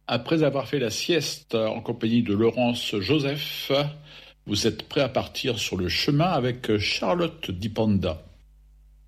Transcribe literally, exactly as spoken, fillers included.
Après avoir fait la sieste en compagnie de Laurence Joseph, vous êtes prêt à partir sur le chemin avec Charlotte Dipanda.